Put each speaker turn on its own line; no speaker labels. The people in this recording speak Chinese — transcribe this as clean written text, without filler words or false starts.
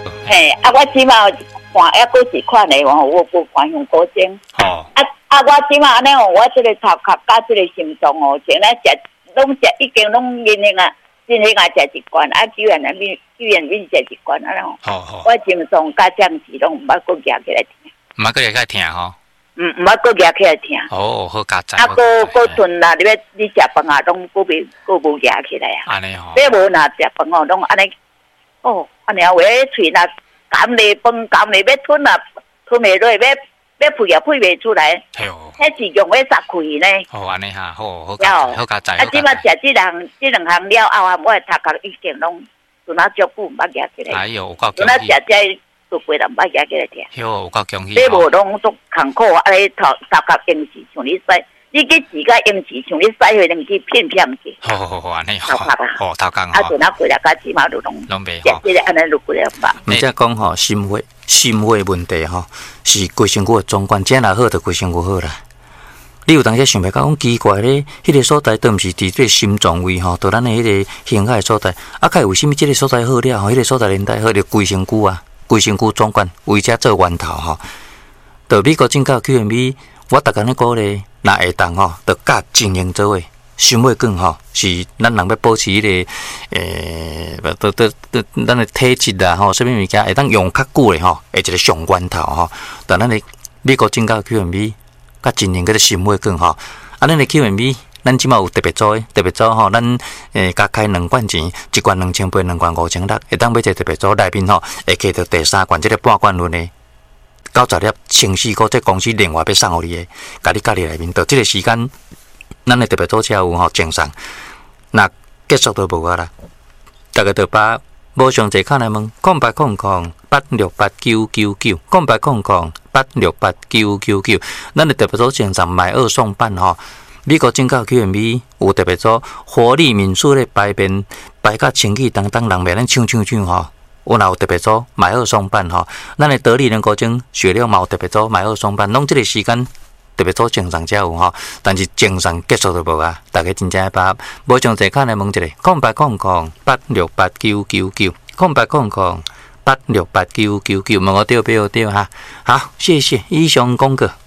嘿，我即马看还阁是款的哦，我看用高精。
哦。
我即马安尼哦，我即个头壳甲即个心脏哦，前来食拢食已经拢认型啊，认型啊食一罐，救援面食一罐安尼哦。
好。
我心脏甲这样子拢毋捌阁夹起来听。
毋捌阁来听吼。
毋捌阁夹起来听。
哦，好加载。
阁吞啦，你食饭啊，拢阁无夹起来啊。
安尼吼。
你无若食饭哦，拢安尼。哦，安尼啊，话喙若含咧饭，含咧要吞啊，吞袂落，要配也配袂出来。迄是用要杀开呢。
哦，安尼哈，好加载。
即马食即两项了后啊，我的头壳已经拢从那足久毋捌夹起来。
哎呦，有够
从那食这都几人毋捌夹起来听。
有够恭喜。
你无拢足艰苦，安尼头壳用是像你使。你去自家用时像你使迄两支片去。
好，安尼
好。
好，头壳。
就那几日甲起码都拢
袂
好。即个安尼就几日吧。
你则讲吼，心肺问题吼，是规身躯的总管，这若好就规身躯好啦。你有当时想袂到，讲奇怪咧，迄个所在都毋是伫这心脏位吼，到咱的迄个胸海所在，较为什么这个所在好了吼，迄个所在连带好着规身躯啊，规身躯总管为遮做源头吼。到美国政教 QMB， 我逐工咧鼓励。若会当吼，着甲经营做伙，心血管吼是咱人要保持迄个咱的体质啦吼，啥物物件会当用较久的吼，会一个上源头吼。但咱的美国政教 QMB 甲经营个心血管吼，咱的 QMB 咱即马有特别组吼，咱加开2罐钱，1罐2800，2罐5600，会当买一个特别组内面吼，会摕到第3罐，即个半罐轮的。90粒清洗股，这公司另外要送互你的，甲你家己内面。到这个时间，咱的特别组车有吼正送，那结束都无啊啦。大家就把无上侪卡来问，0800-8689999，0800-8689999。咱的特别组正送买2送半吼。美国政教 QMB 有特别组活力民宿的排便排甲清气当人袂咱抢吼。有若有特别组买2送半吼，咱的得力人高精血料嘛有特别组买2送半，拢即个时间特别组正常才有吼，但是正常结束就无啊，大家真正要把握。无上侪卡来问一个，0800-8689999，0800-8689999，问我对不对哈？好，谢谢以上功课。